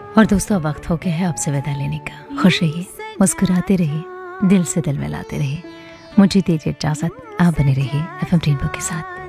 और दोस्तों, वक्त हो गया है आपसे विदा लेने का। खुश रहिए, मुस्कुराते रहिए, दिल से दिल मिलाते रहिए। मुझे दीजिए इजाज़त, आप बने रहिए FM रेनबो के साथ।